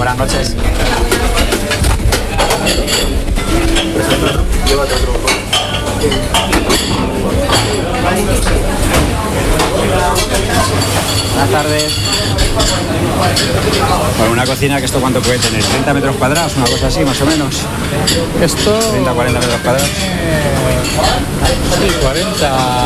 Buenas noches. Buenas tardes. Bueno, una cocina que esto cuánto puede tener, 30 metros cuadrados, una cosa así más o menos. Esto 30-40 metros cuadrados. sí, 40